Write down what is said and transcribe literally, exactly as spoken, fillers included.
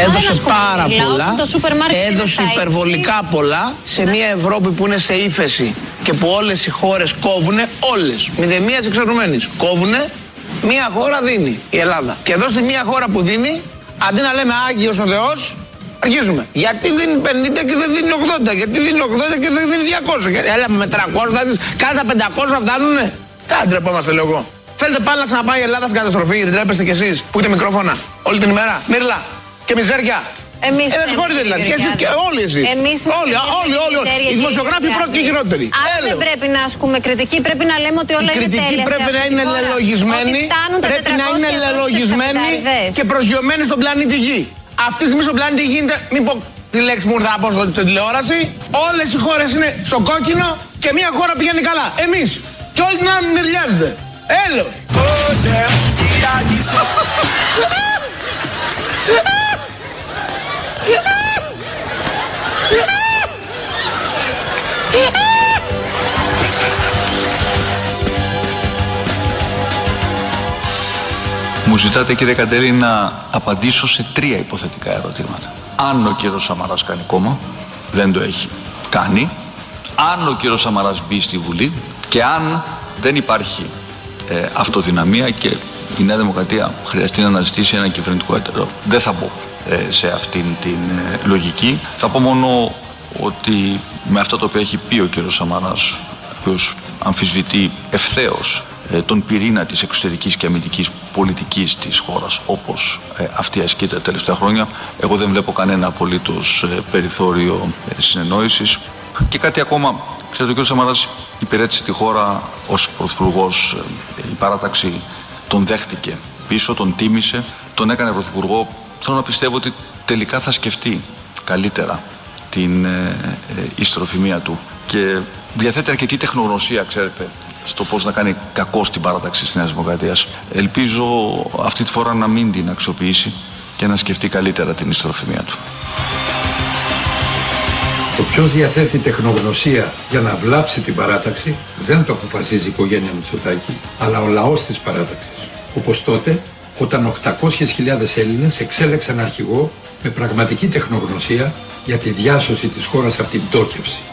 Έδωσε πάρα πολλά, έδωσε υπερβολικά πολλά σε μια Ευρώπη που είναι σε ύφεση και που όλες οι χώρες κόβουνε, όλες, μηδεμίας εξαιρουμένης, κόβουνε, μια χώρα δίνει, η Ελλάδα. Και εδώ στη μια χώρα που δίνει, αντί να λέμε Άγιος ο Θεός, αρχίζουμε. Γιατί δίνει πενήντα και δεν δίνει ογδόντα, γιατί δίνει ογδόντα και δεν δίνει διακόσια. Γιατί έλα με τριακόσια, κάθε τα πεντακόσια φτάνουνε. Κάτι ντρεπόμαστε, λέω εγώ. Θέλετε πάλι να ξαναπάει η Ελλάδα στην καταστροφή, δεν τρέπεστε κι εσείς που έχετε μικρόφωνα όλη την ημέρα, μύρλα και μιζέρια. Εμείς ε, δεν συγχωρείτε δηλαδή. Και εσείς και όλοι εσείς. Εμείς όλοι, όλοι, όλοι, όλοι. Οι δημοσιογράφοι πρώτοι και χειρότεροι. Άρα δεν πρέπει να ασκούμε κριτική, πρέπει να λέμε ότι όλα είναι τέλεια. Η κριτική πρέπει να είναι λελογισμένη, πρέπει να είναι λελογισμένη και προσγειωμένη στον πλανήτη Γη. Αυτή τη στιγμή στον πλανήτη Γη γίνεται, μην πω τη λέξη μου θα πω στην τηλεόραση, όλες οι χώρες είναι στο κόκκινο και μια χώρα πηγαίνει καλά. Εμείς. Και όλοι την άλλη μυριάζονται. Έλεος. Μου ζητάτε, κύριε Καντελή, να απαντήσω σε τρία υποθετικά ερωτήματα. Αν ο κύριος Σαμαράς κάνει κόμμα, δεν το έχει κάνει. Αν ο κύριος Σαμαράς μπει στη Βουλή και αν δεν υπάρχει ε, αυτοδυναμία και η Νέα Δημοκρατία χρειαστεί να αναζητήσει ένα κυβερνητικό έτερο. Δεν θα μπω ε, σε αυτήν την ε, λογική. Θα πω μόνο ότι με αυτό το οποίο έχει πει ο κύριος Σαμαράς, ο οποίος αμφισβητεί ευθέως ε, τον πυρήνα της εξωτερικής και αμυντικής πολιτικής της χώρας, όπως ε, αυτή ασκείται τα τελευταία χρόνια, εγώ δεν βλέπω κανένα απολύτως ε, περιθώριο ε, συνεννόησης. Και κάτι ακόμα, ξέρετε, ο κύριος Σαμαράς υπηρέτησε τη χώρα ως πρωθυπουργός, ε, η παράταξη τον δέχτηκε πίσω, τον τίμησε, τον έκανε πρωθυπουργό. Θέλω να πιστεύω ότι τελικά θα σκεφτεί καλύτερα την ε, ε, ιστροφημία του και διαθέτει αρκετή τεχνογνωσία, ξέρετε, στο πώς να κάνει κακό στην παράταξη της Νέας Δημοκρατίας. Ελπίζω αυτή τη φορά να μην την αξιοποιήσει και να σκεφτεί καλύτερα την ιστροφημία του. Το ποιος διαθέτει τεχνογνωσία για να βλάψει την παράταξη δεν το αποφασίζει η οικογένεια Μητσοτάκη, αλλά ο λαός της παράταξης. Όπως τότε, όταν οκτακόσιες χιλιάδες Έλληνες εξέλεξαν αρχηγό με πραγματική τεχνογνωσία για τη διάσωση της χώρας από την πτώχευση.